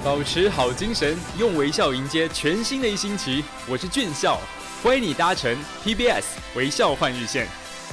保持好精神，用微笑迎接全新的一星期。我是俊孝，欢迎你搭乘 PBS 微笑换日线。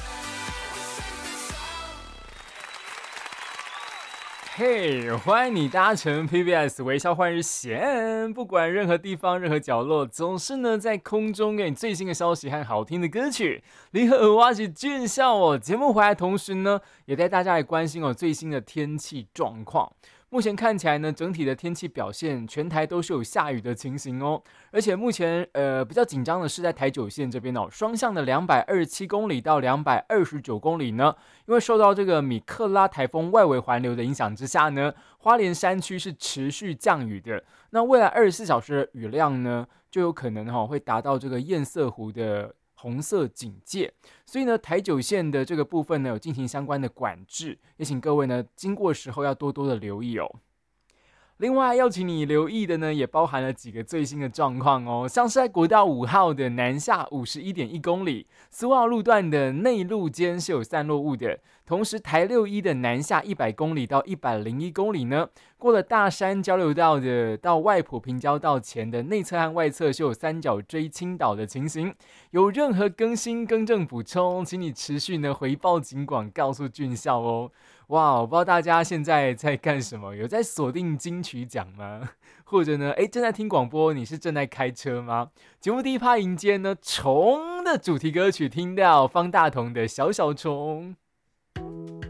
嘿，欢迎你搭乘 PBS 微笑换日线。不管任何地方、任何角落，总是呢在空中给你最新的消息和好听的歌曲。你好，我是俊孝哦。节目回来的同时呢，也带大家来关心最新的天气状况。目前看起来呢，整体的天气表现，全台都是有下雨的情形哦。而且目前比较紧张的是在台九线这边哦，双向的227公里到229公里呢，因为受到这个米克拉台风外围环流的影响之下呢，花莲山区是持续降雨的。那未来24小时的雨量呢，就有可能会达到这个堰塞湖的红色警戒，所以呢，台九线的这个部分呢，有进行相关的管制，也请各位呢，经过的时候要多多的留意哦。另外要请你留意的呢，也包含了几个最新的状况哦，像是在国道5号的南下51.1公里，苏澳路段的内路间是有散落物的，同时台61的南下100公里到101公里呢，过了大山交流道的到外埔平交道前的内侧和外侧是有三角锥倾倒的情形，有任何更新更正补充，请你持续呢回报警广告诉俊孝哦。哇，我不知道大家现在在干什么，有在锁定金曲奖吗？或者呢，正在听广播，你是正在开车吗？节目第一趴迎接呢虫的主题歌曲，听到方大同的小小虫。